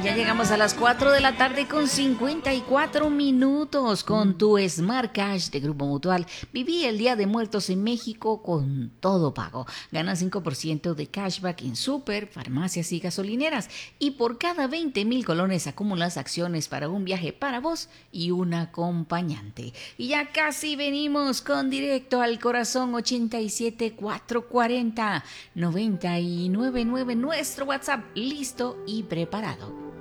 Ya llegamos a las 4 de la tarde con 54 minutos con tu Smart Cash de Grupo Mutual. Viví el Día de Muertos en México con todo pago. Gana 5% de cashback en súper, farmacias y gasolineras. Y por cada 20,000 colones acumulas acciones para un viaje para vos y un acompañante. Y ya casi venimos con Directo al Corazón 87 440 999, nuestro WhatsApp listo y preparado.